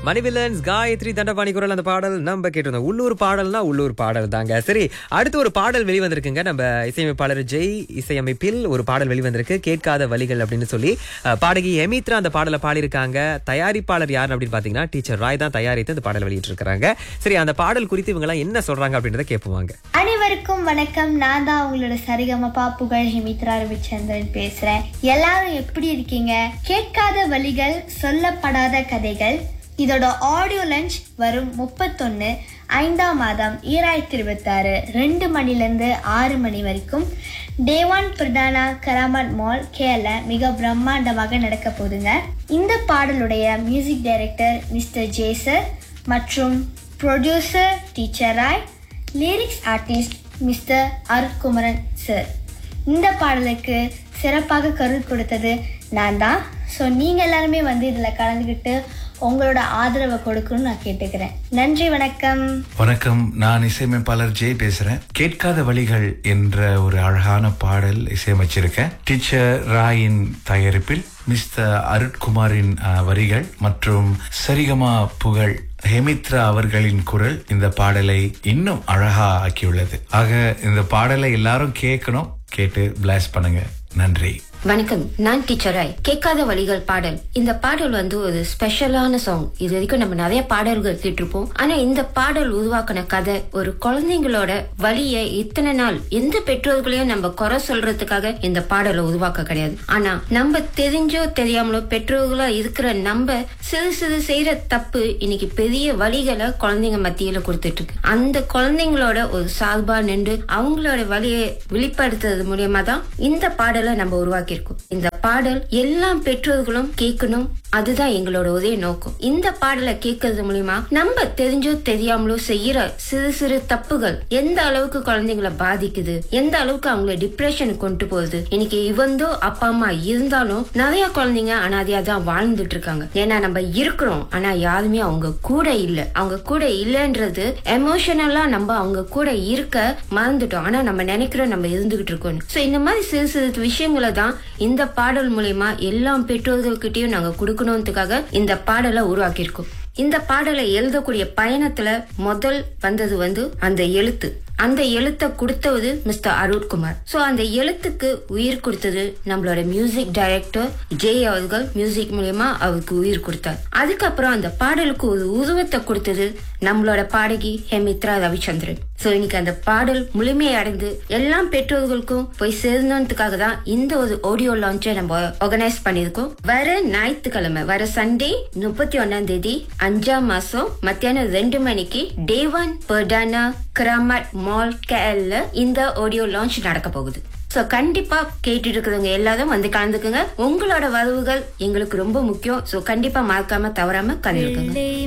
மணிவில்லன்ஸ் காயத்ரி தண்டபாணி குரல் அந்த பாடல் நம்ம கேட்டிருந்தோம். உள்ளூர் பாடல்னா உள்ளூர் பாடல் தாங்க. சரி, அடுத்து ஒரு பாடல் வெளிவந்திருக்குங்க. நம்ம இசையமைப்பாளர் ஜெய் இசையமைப்பில் ஒரு பாடல் வெளிவந்திருக்கு, கேட்காத வழிகள் அப்படின்னு சொல்லி. பாடகி எமித்ரா அந்த பாடலை பாடியிருக்காங்க. தயாரிப்பாளர் யார் அப்படின்னு பாத்தீங்கன்னா டீச்சர் ராய் தான் தயாரித்து அந்த பாடல் வெளியிட்டு இருக்காங்க. சரி, அந்த பாடல் குறித்து இவங்க எல்லாம் என்ன சொல்றாங்க அப்படின்றத கேட்போங்க. அனைவருக்கும் வணக்கம். நான் தான் உங்களோட சரிகமபா புகழ் ஹெமித்ரா ரவிச்சந்திரன் பேசுறேன். எல்லாரும் எப்படி இருக்கீங்க? கேட்காத வழிகள், சொல்லப்படாத கதைகள், இதோட ஆடியோ லஞ்ச் வரும் 31 5ஆம் மாதம் 2026 2 மணிலிருந்து 6 மணி வரைக்கும் டேவான் பிரதானா கராமட் மால் கேரளா மிக பிரம்மாண்டமாக நடக்க போகுதுங்க. இந்த பாடலுடைய மியூசிக் டைரக்டர் மிஸ்டர் ஜேசர் மற்றும் producer teacher Rai, lyrics artist mister Arutkumaran sir. இந்த பாடலுக்கு சிறப்பாக கருத்து கொடுத்தது நான் தான். ஸோ நீங்கள் எல்லாருமே வந்து இதில் கலந்துக்கிட்டு உங்களோட ஆதரவை கொடுக்கணும்னு நான் கேட்டுக்கிறேன். நன்றி, வணக்கம். வணக்கம், நான் இசையமைப்பாளர் ஜெய் பேசுறேன். கேட்காத வழிகள் என்ற ஒரு அழகான பாடல் இசையமைச்சிருக்கேன். டீச்சர் ராயின் தயாரிப்பில் மிஸ்டர் அருட்குமாரின் வரிகள் மற்றும் சரிகமா புகழ் ஹெமித்ரா அவர்களின் குரல் இந்த பாடலை இன்னும் அழகா ஆக்கியுள்ளது. ஆக இந்த பாடலை எல்லாரும் கேட்கணும், கேட்டு பிளாஸ் பண்ணுங்க. நன்றி. வணக்கம், நான் டீச்சர் ராய். கேட்காத வழிகள் பாடல். இந்த பாடல் வந்து ஒரு ஸ்பெஷலான சாங். இது வரைக்கும் நம்ம நிறைய பாடல்கள் கேட்டிருப்போம். ஆனா இந்த பாடல் உருவாக்கின கதை ஒரு குழந்தைங்களோட வழியை இத்தனை நாள் எந்த பெற்றோர்களையும் நம்ம குறை சொல்றதுக்காக இந்த பாடலை உருவாக்க கிடையாது. ஆனா நம்ம தெரிஞ்சோ தெரியாமலோ பெற்றோர்களா இருக்கிற நம்ம சிறு சிறு செய்யற தப்பு இன்னைக்கு பெரிய வழிகளை குழந்தைங்க மத்தியில கொடுத்துட்டு இருக்கு. அந்த குழந்தைங்களோட ஒரு சார்பா நின்று அவங்களோட வழியை வெளிப்படுத்துறது மூலியமா தான் இந்த பாடலை நம்ம உருவாக்கி. இந்த பாடல் எல்லா பெற்றோர்களும் கேட்கணும், அதுதான் எங்களோட ஒரே நோக்கம். இந்த பாடலை கேட்கறது மூலியமா நம்ம தெரிஞ்சோ தெரியாமலோ செய்யற சிறு சிறு தப்புகள் எந்த அளவுக்கு குழந்தைங்களை பாதிக்குது, எந்த அளவுக்கு அவங்கள டிப்ரெஷனுக்கு கொண்டு போகுது. இன்னைக்கு இவந்தோ அப்பா அம்மா இருந்தாலும் நிறைய குழந்தைங்க அனாதையா தான் வாழ்ந்துட்டு இருக்காங்க. ஏன்னா நம்ம இருக்கிறோம், ஆனா யாருமே அவங்க கூட இல்ல. அவங்க கூட இல்லன்றது எமோஷனலா நம்ம அவங்க கூட இருக்க மறந்துட்டோம். ஆனா நம்ம நினைக்கிறோம் நம்ம இருந்துகிட்டு இருக்கோம். சோ இந்த மாதிரி சிறு சிறு விஷயங்களை தான் இந்த பாடல் மூலமா எல்லா பெற்றோர்கள்கிட்டயும் நாங்க கொடுக்கணும்ன்றதுக்காக இந்த பாடலை உருவாக்கியிருக்கோம். இந்த பாடலை எழுதக்கூடிய பயணத்துல முதல் வந்தது வந்து அந்த எழுத்து. அந்த எழுத்தை கொடுத்தது மிஸ்டர் அருட்குமார். சோ அந்த எழுத்துக்கு உயிர் கொடுத்தது நம்மளோட மியூசிக் டைரக்டர் ஜெய் அவர்கள். மியூசிக் மூலமா அவருக்கு உயிர் கொடுத்தார். அதுக்கப்புறம் அந்த பாடலுக்கு ஒரு உருவத்தை கொடுத்தது நம்மளோட பாடகி ஹெமித்ரா ரவிச்சந்திரன். சோ இன்னைக்கு அந்த பாடல் முழுமையை அடைந்து எல்லா பெற்றோர்களுக்கும் போய் சேர்ந்ததுக்காக தான் இந்த ஒரு ஆடியோ லான்ச்சை நம்ம ஆர்கனைஸ் பண்ணிருக்கோம். வர ஞாயிற்றுக்கிழமை, வர சண்டே 31ஆம் தேதி 5ஆம் மாசம் மத்தியானம் 2 மணிக்கு டேவான் பிரதானா கராமட் மால் கேரள இந்த ஆடியோ லான்ச் நடக்க போகுது. சோ கண்டிப்பா கேட்டு இருக்கிறவங்க எல்லாரும் வந்து கலந்துக்குங்க. உங்களோட வரவுகள் எங்களுக்கு ரொம்ப முக்கியம். சோ கண்டிப்பா மறக்காம தவறாம கலந்துக்குங்க.